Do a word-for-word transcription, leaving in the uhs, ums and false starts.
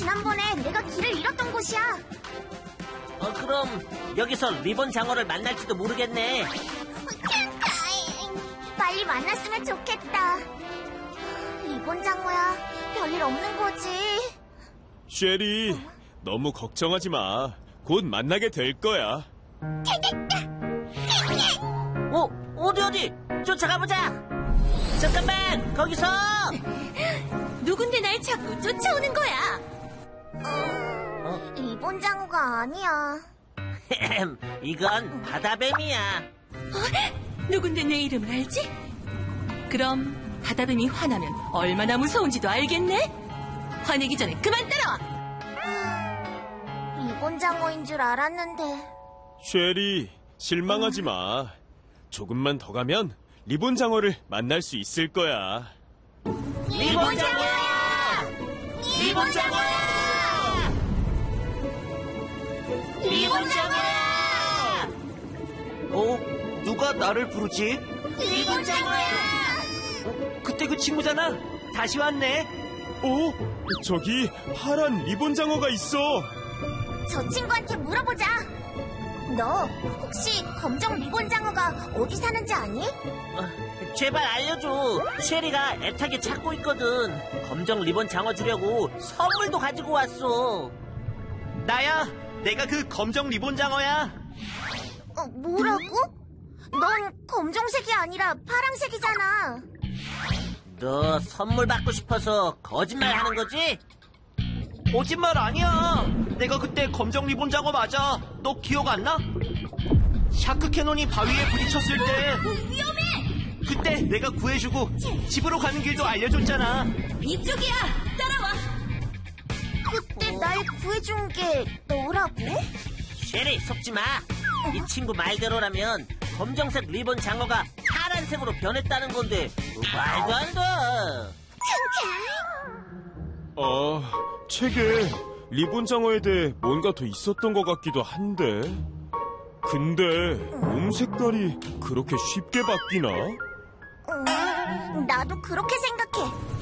지난번에 내가 길을 잃었던 곳이야. 어, 그럼 여기서 리본 장어를 만날지도 모르겠네. 빨리 만났으면 좋겠다. 리본 장어야, 별일 없는 거지? 쉐리, 너무 걱정하지 마. 곧 만나게 될 거야. 어, 어디 어디? 쫓아가보자. 잠깐만, 거기서! 누군데 날 자꾸 쫓아오는 거야? 어? 리본 장어가 아니야. 이건 바다뱀이야. 어? 누군데 내 이름을 알지? 그럼 바다뱀이 화나면 얼마나 무서운지도 알겠네? 화내기 전에 그만 따라와! 리본 장어인 줄 알았는데. 쉐리, 실망하지 마. 조금만 더 가면 리본 장어를 만날 수 있을 거야. 리본 장어야! 리본 장어야! 리본 장어야! 어? 누가 나를 부르지? 리본 장어야! 어, 그때 그 친구잖아. 다시 왔네. 어? 저기 파란 리본 장어가 있어. 저 친구한테 물어보자. 너 혹시 검정 리본 장어가 어디 사는지 아니? 어, 제발 알려줘. 쉐리가 애타게 찾고 있거든. 검정 리본 장어 주려고 선물도 가지고 왔어. 나야. 내가 그 검정 리본 장어야. 어, 뭐라고? 넌 검정색이 아니라 파랑색이잖아. 너 선물 받고 싶어서 거짓말 하는 거지? 거짓말 아니야. 내가 그때 검정 리본 장어 맞아. 너 기억 안 나? 샤크 캐논이 바위에 부딪혔을 때 위험해! 그때 내가 구해주고 집으로 가는 길도 알려줬잖아. 이쪽이야! 따라와! 그때 날 구해준 게 너라고? 쉐리, 속지 마. 이 친구 말대로라면 검정색 리본 장어가 파란색으로 변했다는 건데 말도 안 돼. 아, 책에 리본 장어에 대해 뭔가 더 있었던 것 같기도 한데. 근데 몸 색깔이 그렇게 쉽게 바뀌나? 음, 나도 그렇게 생각해.